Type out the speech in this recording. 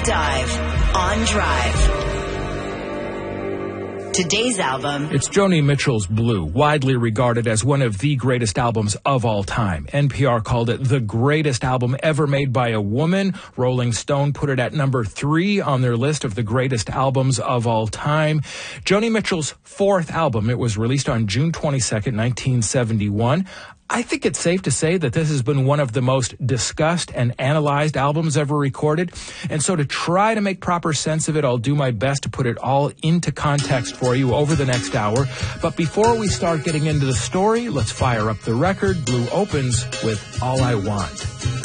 Dive on Drive. Today's album. It's Joni Mitchell's Blue, widely regarded as one of the greatest albums of all time. NPR called it the greatest album ever made by a woman. Rolling Stone put it at number 3 on their list of the greatest albums of all time. Joni Mitchell's 4th album. It was released on June 22nd, 1971. I think it's safe to say that this has been one of the most discussed and analyzed albums ever recorded. And so to try to make proper sense of it, I'll do my best to put it all into context for you over the next hour. But before we start getting into the story, let's fire up the record. Blue opens with All I Want.